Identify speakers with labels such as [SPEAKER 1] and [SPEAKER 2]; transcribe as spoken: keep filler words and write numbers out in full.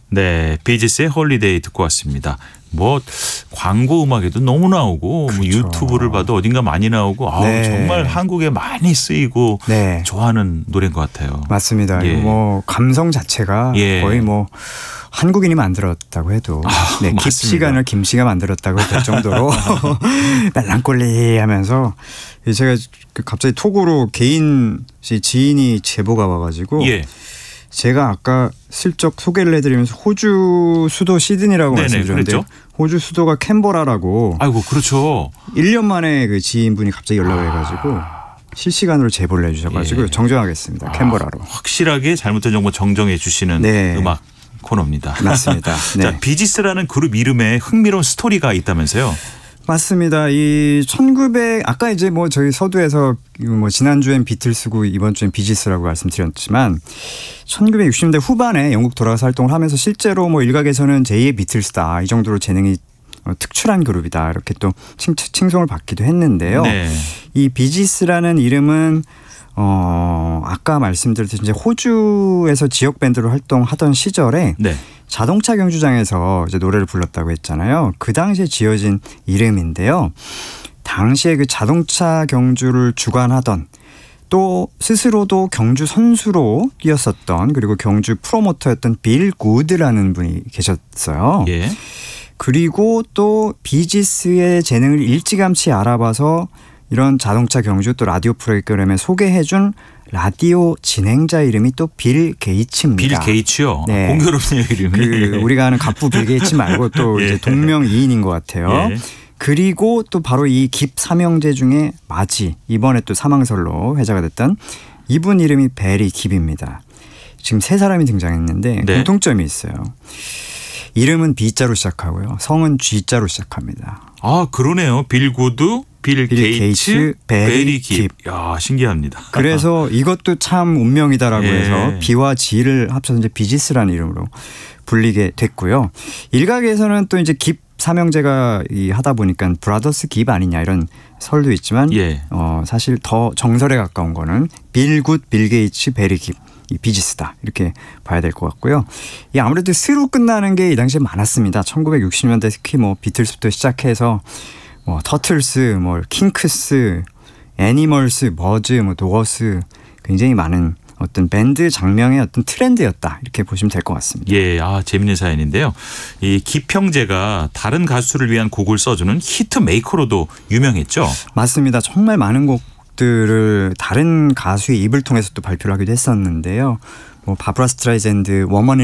[SPEAKER 1] 네, 비지스의 홀리데이 듣고 왔습니다. 뭐 광고 음악에도 너무 나오고
[SPEAKER 2] 그렇죠.
[SPEAKER 1] 뭐 유튜브를 봐도 어딘가 많이 나오고 아우,
[SPEAKER 2] 네.
[SPEAKER 1] 정말 한국에 많이 쓰이고
[SPEAKER 2] 네.
[SPEAKER 1] 좋아하는 노래인 것 같아요.
[SPEAKER 2] 맞습니다.
[SPEAKER 1] 예.
[SPEAKER 2] 이거 뭐 감성 자체가
[SPEAKER 1] 예.
[SPEAKER 2] 거의 뭐 한국인이 만들었다고 해도
[SPEAKER 1] 아,
[SPEAKER 2] 네,
[SPEAKER 1] 맞습니다.
[SPEAKER 2] 깁시간을 김씨가 만들었다고 할 정도로 멜랑콜리하면서 제가 갑자기 톡으로 개인 지인이 제보가 와가지고
[SPEAKER 1] 예.
[SPEAKER 2] 제가 아까 슬쩍 소개를 해드리면서 호주 수도 시드니라고
[SPEAKER 1] 네네,
[SPEAKER 2] 말씀드렸는데
[SPEAKER 1] 그랬죠?
[SPEAKER 2] 호주 수도가 캔버라라고
[SPEAKER 1] 아이고 그렇죠.
[SPEAKER 2] 일 년 만에 그 지인분이 갑자기 연락을 해가지고 실시간으로 제보를 해주셔가지고
[SPEAKER 1] 예.
[SPEAKER 2] 정정하겠습니다. 캔버라로.
[SPEAKER 1] 확실하게 잘못된 정보 정정해 주시는
[SPEAKER 2] 네.
[SPEAKER 1] 음악 코너입니다.
[SPEAKER 2] 맞습니다. 네.
[SPEAKER 1] 자, 비지스라는 그룹 이름에 흥미로운 스토리가 있다면서요?
[SPEAKER 2] 맞습니다. 이 천구백 아까 이제 뭐 저희 서두에서 뭐 지난주엔 비틀스고 이번 주엔 비지스라고 말씀드렸지만 천구백육십 년대 후반에 영국 돌아가서 활동을 하면서 실제로 뭐 일각에서는 제이의 비틀스다 이 정도로 재능이 특출한 그룹이다 이렇게 또 칭, 칭송을 받기도 했는데요.
[SPEAKER 1] 네.
[SPEAKER 2] 이 비지스라는 이름은 어 아까 말씀드렸듯이 이제 호주에서 지역 밴드로 활동하던 시절에
[SPEAKER 1] 네.
[SPEAKER 2] 자동차 경주장에서 이제 노래를 불렀다고 했잖아요. 그 당시에 지어진 이름인데요. 당시에 그 자동차 경주를 주관하던 또 스스로도 경주 선수로 뛰었었던 그리고 경주 프로모터였던 빌 구드라는 분이 계셨어요.
[SPEAKER 1] 예.
[SPEAKER 2] 그리고 또 비지스의 재능을 일찌감치 알아봐서 이런 자동차 경주 또 라디오 프로그램에 소개해준 라디오 진행자 이름이 또 빌 게이츠입니다.
[SPEAKER 1] 빌 게이츠요.
[SPEAKER 2] 네.
[SPEAKER 1] 공교롭네요 이름이.
[SPEAKER 2] 그 우리가 아는 갑부 빌 게이츠 말고 또
[SPEAKER 1] 예.
[SPEAKER 2] 이제 동명이인인 것 같아요.
[SPEAKER 1] 예.
[SPEAKER 2] 그리고 또 바로 이 깁 삼형제 중에 마지 이번에 또 사망설로 회자가 됐던 이분 이름이 베리 깁입니다. 지금 세 사람이 등장했는데
[SPEAKER 1] 네.
[SPEAKER 2] 공통점이 있어요. 이름은 B자로 시작하고요. 성은 G자로 시작합니다.
[SPEAKER 1] 아 그러네요. 빌 구드, 빌,
[SPEAKER 2] 빌
[SPEAKER 1] 게이츠,
[SPEAKER 2] 게이츠,
[SPEAKER 1] 베리
[SPEAKER 2] 베리
[SPEAKER 1] 깁. 야 신기합니다.
[SPEAKER 2] 그래서 이것도 참 운명이다라고
[SPEAKER 1] 예.
[SPEAKER 2] 해서 B와 G를 합쳐서 이제 비지스라는 이름으로 불리게 됐고요. 일각에서는 또 이제 깁 삼형제가 이 하다 보니까 브라더스 깁 아니냐 이런 설도 있지만
[SPEAKER 1] 예.
[SPEAKER 2] 어, 사실 더 정설에 가까운 거는 빌 굿, 빌 게이츠, 베리 깁. 이 비지스다 이렇게 봐야 될 것 같고요. 이 아무래도 스로 끝나는 게 이 당시에 많았습니다. 천구백육십 년대 특히 뭐 비틀스부터 시작해서 뭐 터틀스, 뭐 킹크스, 애니멀스, 버즈, 뭐 도어스 굉장히 많은 어떤 밴드 장명의 어떤 트렌드였다 이렇게 보시면 될 것 같습니다.
[SPEAKER 1] 예, 아 재밌는 사연인데요. 이 깁 형제가 다른 가수를 위한 곡을 써주는 히트 메이커로도 유명했죠.
[SPEAKER 2] 맞습니다. 정말 많은 곡들을 다른 가수의 입을 통해서 또 발표를 하기도 했었는데요. 뭐 바브라 스트라이샌드, 워먼